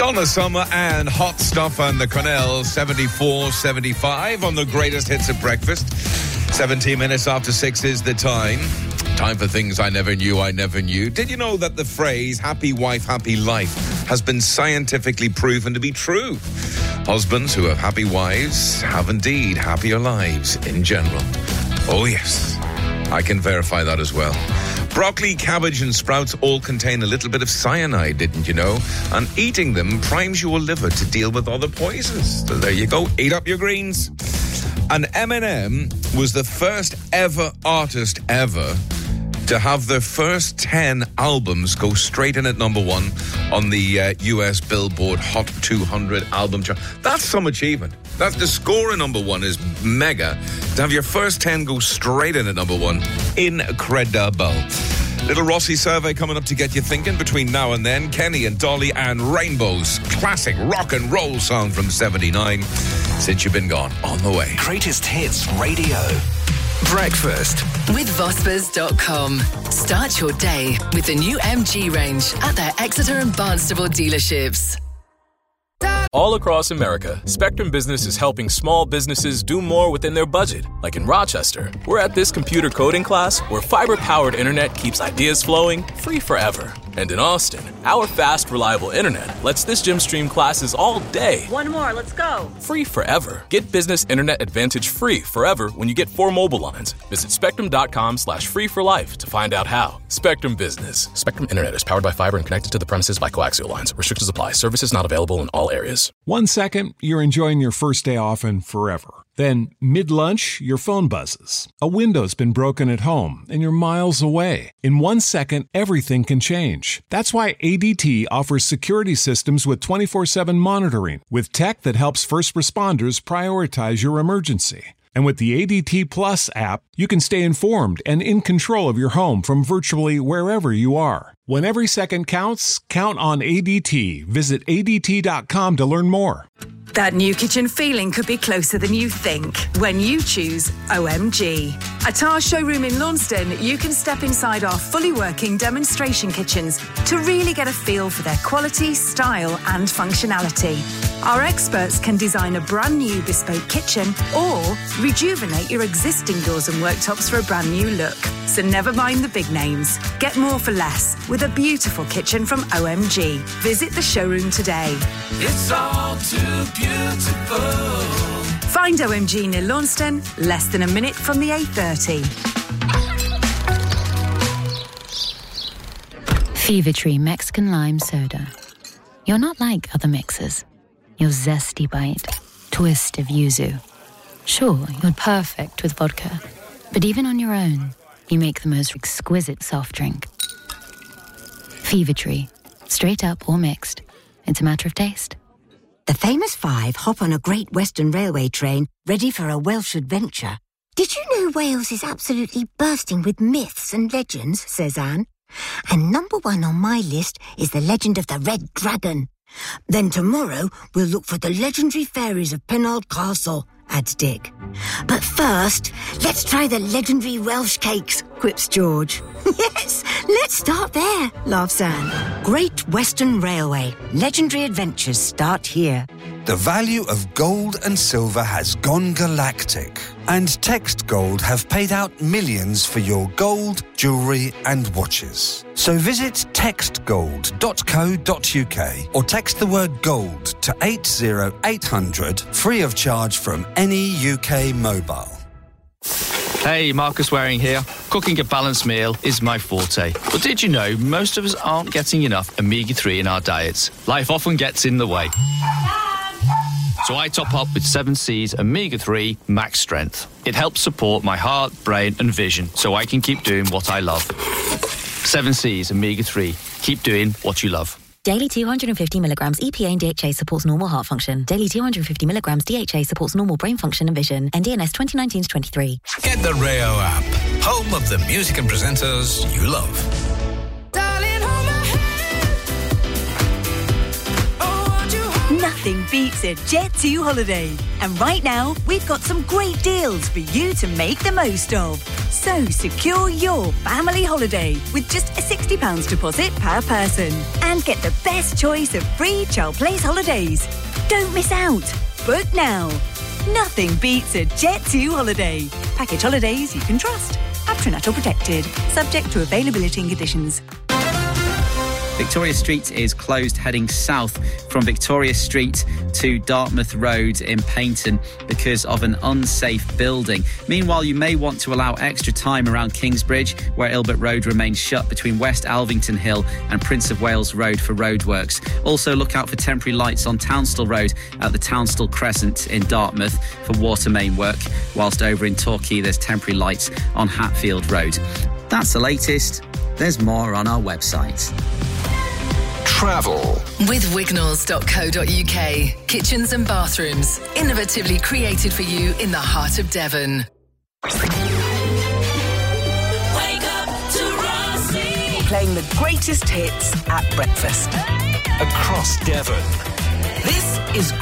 Donna Summer and Hot Stuff and the Cornell 74-75 on the greatest hits at breakfast. 17 minutes after 6 is the time. Time for things I never knew. Did you know that the phrase happy wife, happy life has been scientifically proven to be true? Husbands who have happy wives have indeed happier lives in general. Oh yes, I can verify that as well. Broccoli, cabbage and sprouts all contain a little bit of cyanide, didn't you know? And eating them primes your liver to deal with other poisons. So there you go, eat up your greens. And Eminem was the first ever artist ever to have their first 10 albums go straight in at number one on the US Billboard Hot 200 album chart. That's some achievement. That's the score in number one is mega. To have your first 10 go straight in at number one, incredible. Little Rossi survey coming up to get you thinking between now and then. Kenny and Dolly and Rainbow's classic rock and roll song from 79, Since You've Been Gone, on the way. Greatest Hits Radio. Breakfast with Vospers.com. Start your day with the new MG range at their Exeter and Barnstable dealerships. All across America, Spectrum Business is helping small businesses do more within their budget. Like in Rochester, we're at this computer coding class where fiber-powered internet keeps ideas flowing free forever. And in Austin, our fast, reliable internet lets this gym stream classes all day. One more, let's go. Free forever. Get Business Internet Advantage free forever when you get 4 mobile lines. Visit spectrum.com/free for life to find out how. Spectrum Business. Spectrum Internet is powered by fiber and connected to the premises by coaxial lines. Restrictions apply. Services not available in all areas. 1 second, you're enjoying your first day off and forever. Then, mid-lunch, your phone buzzes. A window's been broken at home, and you're miles away. In 1 second, everything can change. That's why ADT offers security systems with 24/7 monitoring, with tech that helps first responders prioritize your emergency. And with the ADT Plus app, you can stay informed and in control of your home from virtually wherever you are. When every second counts, count on ADT. Visit ADT.com to learn more. That new kitchen feeling could be closer than you think when you choose OMG. At our showroom in Launceston, you can step inside our fully working demonstration kitchens to really get a feel for their quality, style and functionality. Our experts can design a brand new bespoke kitchen or rejuvenate your existing doors and worktops for a brand new look. So never mind the big names. Get more for less with a beautiful kitchen from OMG. Visit the showroom today. It's all too beautiful. Find OMG near Launceston, less than a minute from the A30. Fever Tree Mexican Lime Soda. You're not like other mixers. Your zesty bite, twist of yuzu. Sure, you're perfect with vodka, but even on your own, you make the most exquisite soft drink. Fever Tree, straight up or mixed. It's a matter of taste. The famous five hop on a Great Western Railway train ready for a Welsh adventure. Did you know Wales is absolutely bursting with myths and legends, says Anne? And number one on my list is the legend of the Red Dragon. Then tomorrow we'll look for the legendary fairies of Penarth Castle, adds Dick. But first, let's try the legendary Welsh cakes, quips George. Yes, let's start there, laughs Anne. Great Western Railway. Legendary adventures start here. The value of gold and silver has gone galactic, and Text Gold have paid out millions for your gold, jewellery and watches. So visit textgold.co.uk or text the word gold to 80800 free of charge from any UK mobile. Hey, Marcus Waring here. Cooking a balanced meal is my forte. But did you know most of us aren't getting enough omega-3 in our diets? Life often gets in the way. So I top up with 7C's Omega-3 Max Strength. It helps support my heart, brain and vision so I can keep doing what I love. 7C's Omega-3. Keep doing what you love. Daily 250 milligrams EPA and DHA supports normal heart function. Daily 250 milligrams DHA supports normal brain function and vision. NDNS 2019-23. Get the Rayo app. Home of the music and presenters you love. Darling, hold my hand. Oh, won't you hold my hand? Nothing beats a Jet2 holiday. And right now, we've got some great deals for you to make the most of. So secure your family holiday with just a £60 deposit per person. And get the best choice of free Child Place holidays. Don't miss out. Book now. Nothing beats a Jet2 holiday. Package holidays you can trust. Patronato protected. Subject to availability and conditions. Victoria Street is closed heading south from Victoria Street to Dartmouth Road in Paignton because of an unsafe building. Meanwhile, you may want to allow extra time around Kingsbridge, where Ilbert Road remains shut between West Alvington Hill and Prince of Wales Road for roadworks. Also, look out for temporary lights on Townsville Road at the Townsville Crescent in Dartmouth for water main work, whilst over in Torquay there's temporary lights on Hatfield Road. That's the latest. There's more on our website. Travel with Wignalls.co.uk. Kitchens and bathrooms, innovatively created for you in the heart of Devon. Wake up to Rossi. Playing the greatest hits at breakfast. Across Devon. This is